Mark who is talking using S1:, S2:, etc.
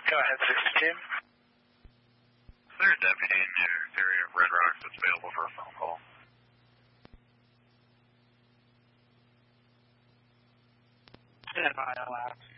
S1: Go ahead, 62.
S2: There's a deputy in your area of Red Rocks that's available for a phone call.
S1: Stand by, I'll ask.